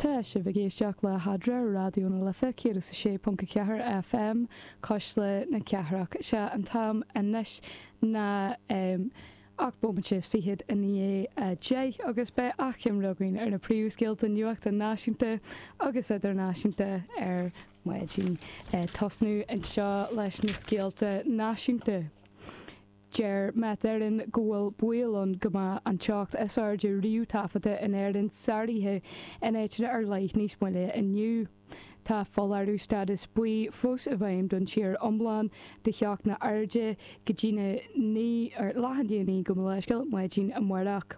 Tá se bh géisteach le hadra radioúna lifa cé sa 6.4 FM cos le na cearach se an tam inis na ach bomatis fihiad in é agus be achim rogain ar na príomhscéalta nuachta náisiúnta agus idirnáisiúnta ar maidin tosnú an seo leis na scéalta náisiúnta. Ger met erin gohfuil builon goma an teacht SRG riú tafata in erin sarithe in éitine ar leith níos muile inniu. Tá follarú status bui fós a bhaim don siar omláán de cheach na airde go dtíine ní ar lahandíanaí go leiscail maidín a muireach.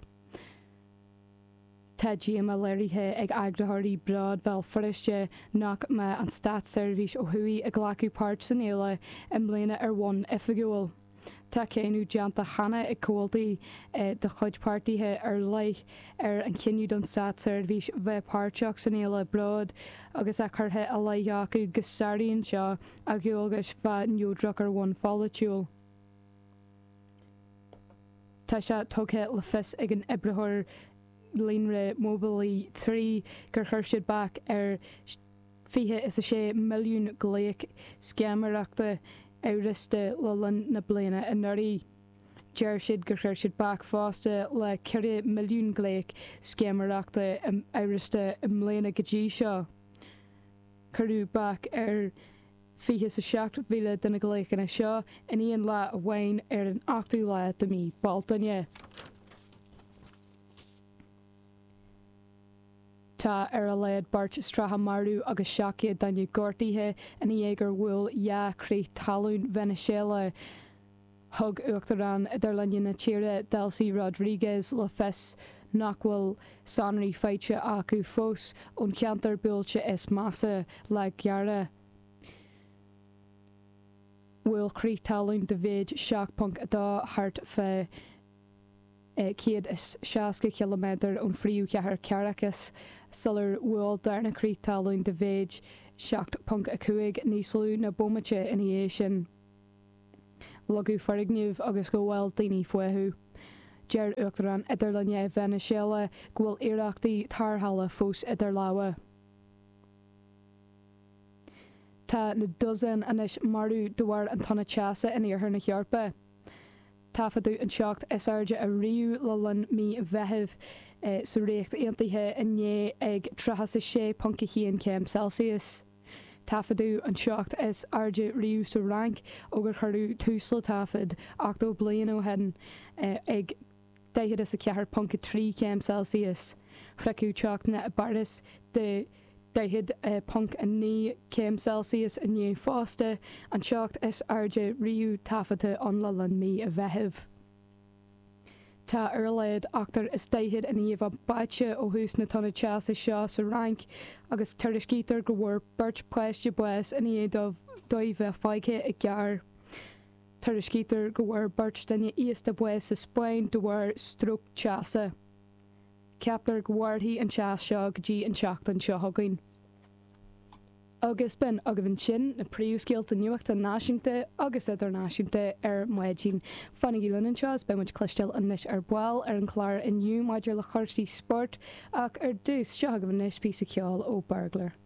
Tá díama leirithe ag agrathirí brad bheal foriste nach me an stat service ó thuí a ghlacu páirt san éile in mbliana ar bhain ifigúil. Tá céanú deanta hana ag cóiltaí de chuidpáirtithe ar leith ar an cinniú don stat service bheith páirteach san éile brad agus a chutha a leitheacu go saíonn seo a gheolgus bheit neodrach ar bhain fáilitiúil. Tá se tugtha le fis ag an ibrethir líonra Mobilí 3 gur chuir siad bac ar 26 milliún gléic scéamaireachta áiriste le linn na bliana in nuirí. Deir siad gur chuir siad bac fásta le 4 milliún gléic scéamaireachta áiriste i mbliana go dtí seo. Curú bac ar 27 mhíle duna gléic ina seo in íon le a bhain ar an 8 le do mí Baltaine. Tá ar a leiad bart stratha marú agus seaciad daine gortaithe in dhéagar bhfuil cré talún Venezuela thug uachtarán idir lenne na tíre Delcy Rodriguez le fis nach bhfuil sanraí feite acu fós ón cheantar buailte is massa le gearra. Bhfuil cré talún de bhéid 7.2 hart fe ciad is 60 km ón phríú ceathar Caracas, sular bhfuil darna cré talún de bhéid 7.5 níos lú na bomaite in é sin. Logu farigniuh agus go bhfuil daoine fuethú. Deir uachtarán idir lenne Venezuela go bhfuil iarachtaí tarthala fós idir láha. Tá na dosan anis marú dohar an tonna teasa in iarthar na chearpa. Tafadú an seacht SRG a riú le linn mí bheitheh sa réocht aontaithe inné ag 36.1 céim Celsius. Tafadú an seacht SRG riú sa rank ógur chuirú túsla tafad 8 bliain ó hen ag 10.3 céim Celsius. Freicú teacht na baris de 10.9 céim Celsius inné fásta an seacht SRG riú tafata an le linn mí a bheitheh. Tá ar leiad achtar is daithiad in íomh baite ó hús na tonna teasa seo sa rank agus tuiriscítar go bhfuair beirt pleiste buas in iad dóibh faiche i gcearr. Tuiriscítar go bhfuair beirt daine íosta buas sa Spáin do bhfuair strúch teasa. Ceaptar go bhfuairthaí an teas seo go dtí an seachtain seo thugainn. Agus ben agah sin na príomhscéalta nuachta náisiúnta agus idirnáisiúnta ar maidín fannaí lenin seos be muid cloisteil inis ar bháil ar an chláir inniu maidir le chuirtí sport ach ar dús seo agah níos pí sa ceáil ó Bergler.